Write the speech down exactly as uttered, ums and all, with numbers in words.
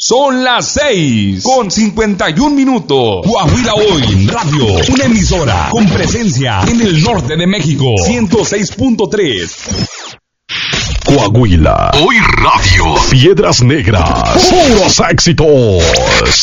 Son las seis con cincuenta y un minutos. Coahuila Hoy Radio, una emisora con presencia en el norte de México. ciento seis punto tres. Coahuila Hoy Radio. Piedras Negras. Puros éxitos.